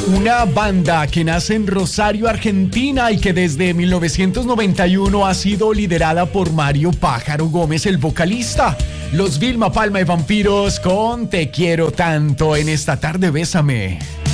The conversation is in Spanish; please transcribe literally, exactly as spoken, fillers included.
Una banda que nace en Rosario, Argentina, y que desde mil novecientos noventa y uno ha sido liderada por Mario Pájaro Gómez, el vocalista. Los Vilma Palma y Vampiros con Te quiero tanto en esta tarde, bésame.